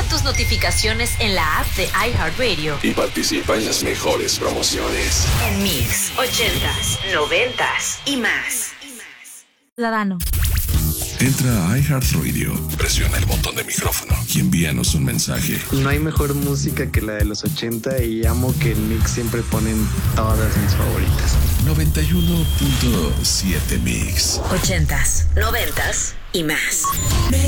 tus notificaciones en la app de iHeartRadio y participa en las mejores promociones. En Mix 80s, 90s y más. Ciudadano. Entra a iHeartRadio, presiona el botón de micrófono y envíanos un mensaje. No hay mejor música que la de los 80 y amo que en Mix siempre ponen todas mis favoritas. 91.7 Mix. 80s, 90s y más.